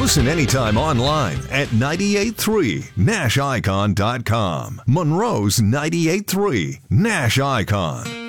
Listen anytime online at 98.3NashIcon.com. Monroe's 98.3 Nash Icon.